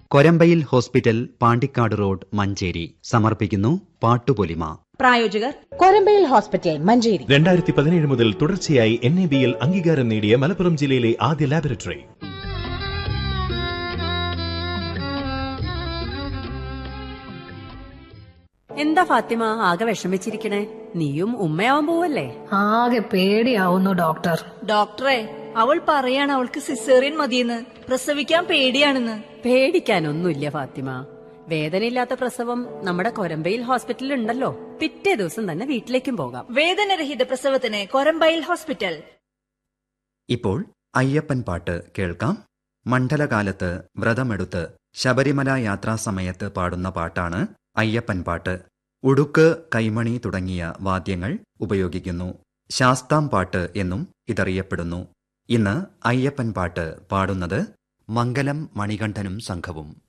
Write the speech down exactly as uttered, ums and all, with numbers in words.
Korambayil hospital, Pandikkad road, Manjeri സമർപ്പിക്കുന്നു പാട്ടുപൊലിമ. പ്രായോജകർ Korambayil hospital, Manjeri. രണ്ടായിരത്തി പതിനേഴ് മുതൽ തുടർച്ചയായി എൻ എ ബിയിൽ അംഗീകാരം നേടിയ മലപ്പുറം ജില്ലയിലെ ആദ്യ ലാബറട്ടറി. എന്താ ഫാത്തിമ ആകെ വിഷമിച്ചിരിക്കണേ? നീയും ഉമ്മയാവാൻ പോവല്ലേ? ആകെ പേടിയാവുന്നു ഡോക്ടർ. ഡോക്ടറെ, അവൾ പറയാണ് അവൾക്ക് സിസേറിയൻ മതിയെന്ന്, പ്രസവിക്കാൻ പേടിയാണെന്ന്. പേടിക്കാനൊന്നുമില്ല ഫാത്തിമ. വേദനയില്ലാത്ത പ്രസവം നമ്മുടെ കൊരമ്പയിൽ ഹോസ്പിറ്റലിൽ ഉണ്ടല്ലോ. പിറ്റേ ദിവസം തന്നെ വീട്ടിലേക്കും പോകാം. വേദനരഹിത പ്രസവത്തിന് കൊരമ്പയിൽ ഹോസ്പിറ്റൽ. ഇപ്പോൾ അയ്യപ്പൻ പാട്ട് കേൾക്കാം. മണ്ഡലകാലത്ത് വ്രതമെടുത്ത് ശബരിമല യാത്രാസമയത്ത് പാടുന്ന പാട്ടാണ് അയ്യപ്പൻ പാട്ട്. ഉടുക്ക്, കൈമണി തുടങ്ങിയ വാദ്യങ്ങൾ ഉപയോഗിക്കുന്നു. ശാസ്താം പാട്ട് എന്നും ഇതറിയപ്പെടുന്നു. ഇന്ന് അയ്യപ്പൻ പാട്ട് പാടുന്നത് മംഗലം മണികണ്ഠനും സംഘവും.